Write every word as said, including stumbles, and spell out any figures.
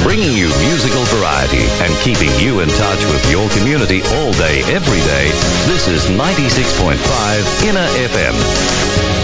bringing you musical variety and keeping you in touch with your community all day, every day. This is ninety-six point five Inner F M.